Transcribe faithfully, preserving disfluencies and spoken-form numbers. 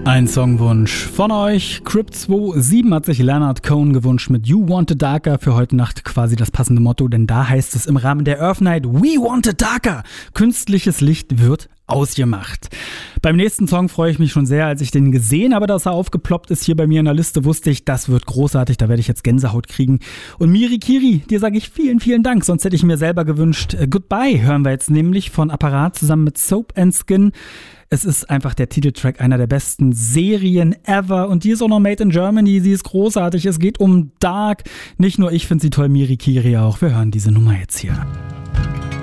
Ein Songwunsch von euch. Crypt zwei sieben hat sich Leonard Cohen gewünscht mit You Want It Darker. Für heute Nacht quasi das passende Motto, denn da heißt es im Rahmen der Earth Night We Want It Darker. Künstliches Licht wird ausgemacht. Beim nächsten Song freue ich mich schon sehr, als ich den gesehen habe, dass er aufgeploppt ist hier bei mir in der Liste, wusste ich, das wird großartig, da werde ich jetzt Gänsehaut kriegen. Und Miri Kiri, dir sage ich vielen, vielen Dank, sonst hätte ich mir selber gewünscht. Goodbye hören wir jetzt nämlich von Apparat zusammen mit Soap and Skin. Es ist einfach der Titeltrack einer der besten Serien ever und die ist auch noch made in Germany, sie ist großartig, es geht um Dark. Nicht nur ich finde sie toll, Miri Kiri auch. Wir hören diese Nummer jetzt hier.